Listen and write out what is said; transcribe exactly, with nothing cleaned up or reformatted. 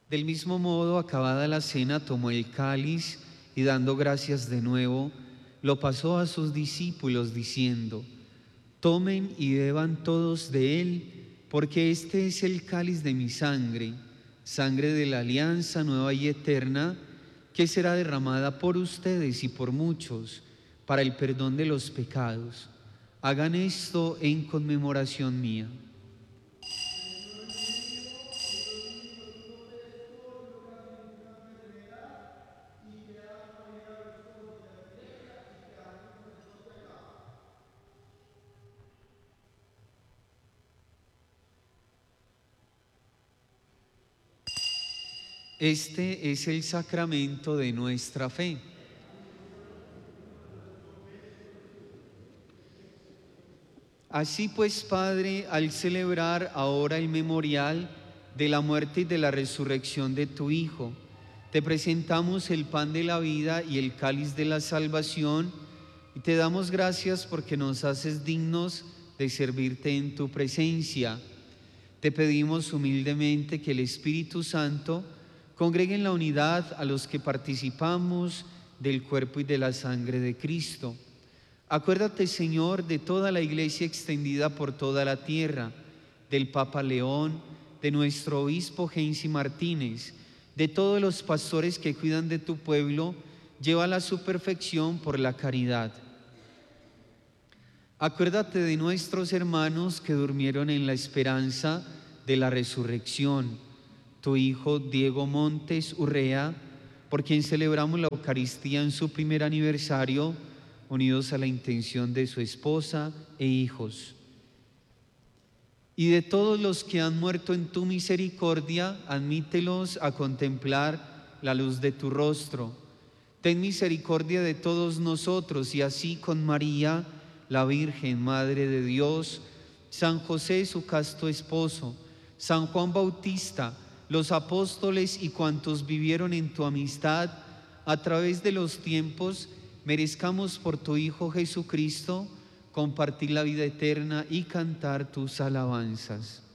Del mismo modo, acabada la cena, tomó el cáliz y dando gracias de nuevo, lo pasó a sus discípulos diciendo: tomen y beban todos de él, porque este es el cáliz de mi sangre, sangre de la alianza nueva y eterna, que será derramada por ustedes y por muchos para el perdón de los pecados. Hagan esto en conmemoración mía. Este es el sacramento de nuestra fe. Así pues, Padre, al celebrar ahora el memorial de la muerte y de la resurrección de tu Hijo, te presentamos el pan de la vida y el cáliz de la salvación, y te damos gracias porque nos haces dignos de servirte en tu presencia. Te pedimos humildemente que el Espíritu Santo congregue en la unidad a los que participamos del cuerpo y de la sangre de Cristo. Acuérdate, Señor, de toda la Iglesia extendida por toda la tierra, del Papa León, de nuestro obispo Gensi Martínez, de todos los pastores que cuidan de tu pueblo, llévala a su perfección por la caridad. Acuérdate de nuestros hermanos que durmieron en la esperanza de la resurrección. Tu hijo Diego Montes Urrea, por quien celebramos la Eucaristía en su primer aniversario, unidos a la intención de su esposa e hijos. Y de todos los que han muerto en tu misericordia, admítelos a contemplar la luz de tu rostro. Ten misericordia de todos nosotros, y así con María, la Virgen, Madre de Dios, San José, su casto esposo, San Juan Bautista, los apóstoles y cuantos vivieron en tu amistad a través de los tiempos, merezcamos por tu Hijo Jesucristo compartir la vida eterna y cantar tus alabanzas.